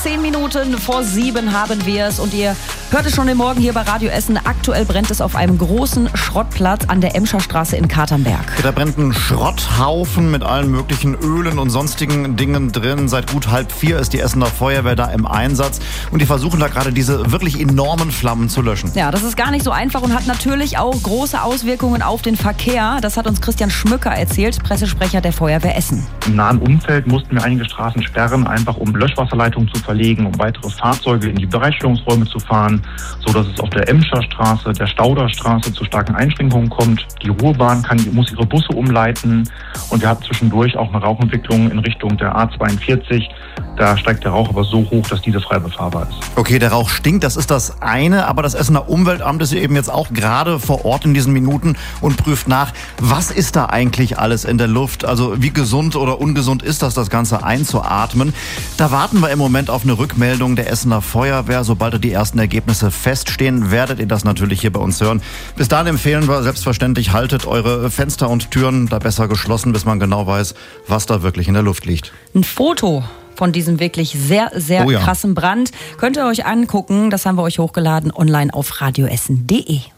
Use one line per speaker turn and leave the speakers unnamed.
10 Minuten vor 7 haben wir es und ihr hört es schon den Morgen hier bei Radio Essen. Aktuell brennt es auf einem großen Schrottplatz an der Emscher Straße in Katernberg.
Da brennt ein Schrotthaufen mit allen möglichen Ölen und sonstigen Dingen drin. Seit gut 3:30 ist die Essener Feuerwehr da im Einsatz und die versuchen da gerade diese wirklich enormen Flammen zu löschen.
Ja, das ist gar nicht so einfach und hat natürlich auch große Auswirkungen auf den Verkehr. Das hat uns Christian Schmücker erzählt, Pressesprecher der Feuerwehr Essen.
Im nahen Umfeld mussten wir einige Straßen sperren, einfach um Löschwasserleitungen zu verlegen, um weitere Fahrzeuge in die Bereitstellungsräume zu fahren, so dass es auf der Emscher Straße, der Stauderstraße zu starken Einschränkungen kommt. Die Ruhrbahn muss ihre Busse umleiten und wir hatten zwischendurch auch eine Rauchentwicklung in Richtung der A42. Da steigt der Rauch aber so hoch, dass diese frei befahrbar ist.
Okay, der Rauch stinkt, das ist das eine, aber das Essener Umweltamt ist eben jetzt auch gerade vor Ort in diesen Minuten und prüft nach, was ist da eigentlich alles in der Luft? Also wie gesund oder ungesund ist das Ganze einzuatmen? Da warten wir im Moment auf eine Rückmeldung der Essener Feuerwehr. Sobald die ersten Ergebnisse feststehen, werdet ihr das natürlich hier bei uns hören. Bis dahin empfehlen wir selbstverständlich, haltet eure Fenster und Türen da besser geschlossen, bis man genau weiß, was da wirklich in der Luft liegt.
Ein Foto von diesem wirklich sehr, sehr krassen Brand könnt ihr euch angucken. Das haben wir euch hochgeladen online auf radioessen.de.